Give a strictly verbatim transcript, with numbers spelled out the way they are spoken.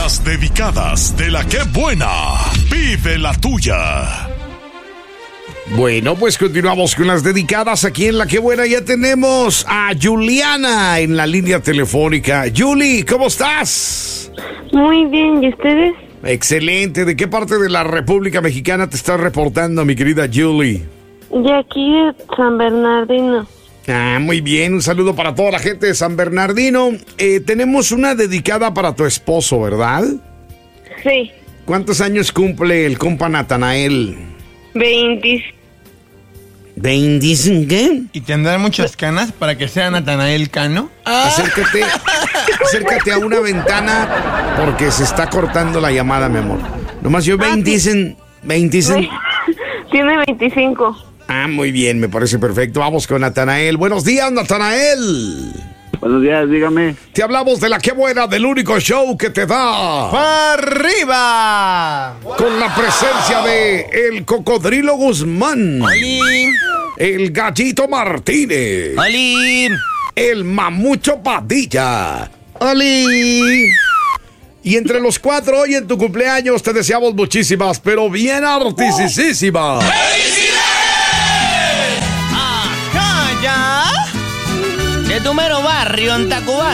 Las dedicadas de la que buena. Vive la tuya. Bueno, pues continuamos con las dedicadas aquí en La Que Buena. Ya tenemos a Juliana en la línea telefónica. Julie, ¿cómo estás? Muy bien, ¿y ustedes? Excelente. ¿De qué parte de la República Mexicana te estás reportando, mi querida Julie? De aquí de San Bernardino. Ah, muy bien. Un saludo para toda la gente de San Bernardino. Eh, tenemos una dedicada para tu esposo, ¿verdad? Sí. ¿Cuántos años cumple el compa Natanael? Veinte. ¿Veinte qué? ¿Y tendrá muchas canas para que sea Natanael Cano? Acércate, acércate a una ventana porque se está cortando la llamada, mi amor. Nomás yo veinte dicen, veinte dicen. Tiene veinticinco. Ah, muy bien, me parece perfecto. Vamos con Natanael. Buenos días, Natanael. Buenos días, dígame. Te hablamos de La Que Buena, del único show que te da ¡Arriba! con la presencia de el Cocodrilo Guzmán, ¡Oli! el Gallito Martínez, ¡Oli! el Mamucho Padilla, ¡Oli! Y entre los cuatro, hoy en tu cumpleaños te deseamos muchísimas, pero bien artisísimas. ¡Acá ya! De tu mero barrio en Tacubán.